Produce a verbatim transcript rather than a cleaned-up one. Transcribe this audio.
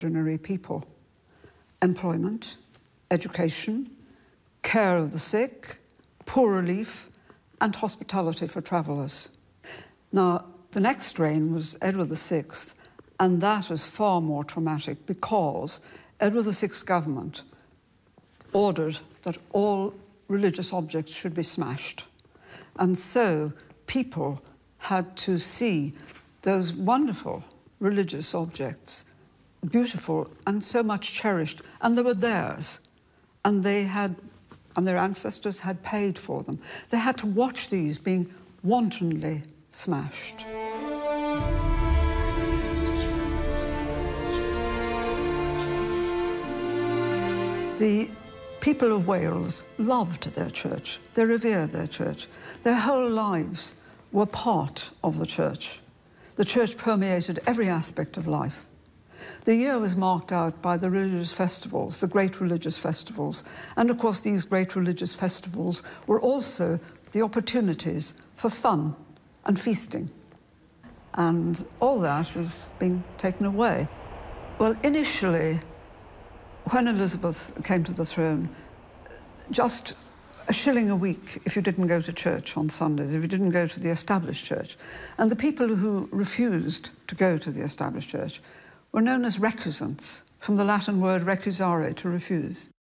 ordinary people. Employment, education, care of the sick, poor relief, and hospitality for travellers. Now, the next reign was Edward the Sixth, and that was far more traumatic because Edward the Sixth's government ordered that all religious objects should be smashed. And so people had to see those wonderful religious objects, beautiful and so much cherished, and they were theirs, and they had, and their ancestors had paid for them. They had to watch these being wantonly smashed. The people of Wales loved their church. They revered their church. Their whole lives were part of the church. The church permeated every aspect of life. The year was marked out by the religious festivals, the great religious festivals. And of course, these great religious festivals were also the opportunities for fun and feasting. And all that was being taken away. Well, initially, when Elizabeth came to the throne, just a shilling a week if you didn't go to church on Sundays, if you didn't go to the established church. And the people who refused to go to the established church were known as recusants, from the Latin word recusare, to refuse.